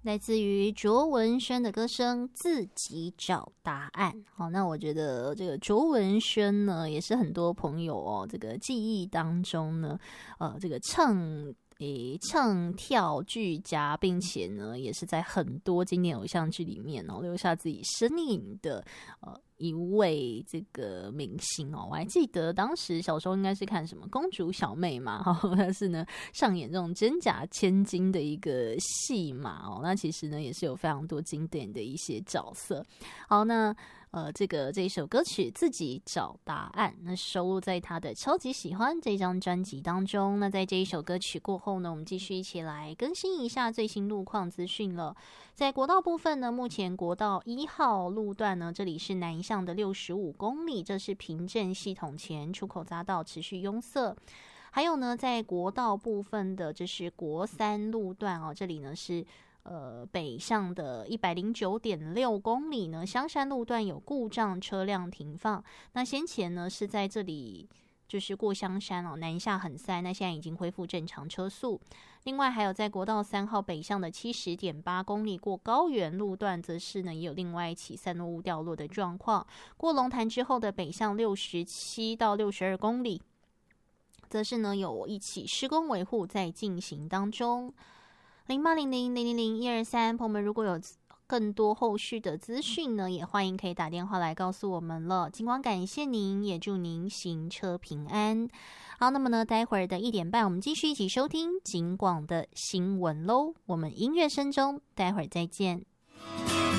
来自于卓文萱的歌声《自己找答案》。好，那我觉得这个卓文萱呢，也是很多朋友这个记忆当中呢，这个唱跳俱佳，并且呢，也是在很多经典偶像剧里面留下自己身影的一位这个明星我还记得当时小时候应该是看什么公主小妹嘛但是呢上演这种真假千金的一个戏嘛那其实呢也是有非常多经典的一些角色。好，那这一首歌曲自己找答案，那收录在他的超级喜欢这张专辑当中。那在这一首歌曲过后呢，我们继续一起来更新一下最新路况资讯了。在国道部分呢，目前国道1号路段呢，这里是南向的65公里，这是平镇系统前出口匝道持续拥塞。还有呢，在国道部分的这是国3路段这里呢是北向的109.6公里呢，香山路段有故障车辆停放。那先前呢是在这里就是过香山南下很塞，那现在已经恢复正常车速。另外还有在国道3号北向的70.8公里过高原路段，则是呢也有另外一起散落物掉落的状况。过龙潭之后的北向67到62公里，则是呢有一起施工维护在进行当中。0800000123，朋友们如果有更多后续的资讯呢，也欢迎可以打电话来告诉我们了。尽管感谢您，也祝您行车平安。好，那么呢，待会儿的1点半，我们继续一起收听警广的新闻喽。我们音乐声中，待会儿再见。